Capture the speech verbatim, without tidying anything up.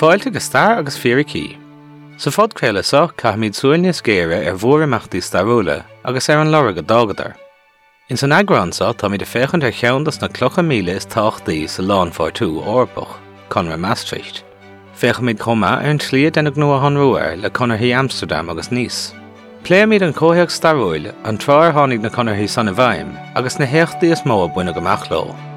Fáilte go star agus fíricí. Sa fod chéileasa caithmid súilne scéire ar bhuair amachtaí stairiúla agus ar an lora go dágadar. In san agránsa tá mid a féchant ar cheandas na clocha míle is táchtaí sa lán fáirtú Orpach, Conra Maastricht. Féchamid chuma ar an sliad an gnua hanrúir le Conarthaí Amsterdam agus Nice. Pléamid an cótheach stairiúil an tráir tháinig na Conarthaí Sanna Bhaim agus na héachtaí is mó buine go machló.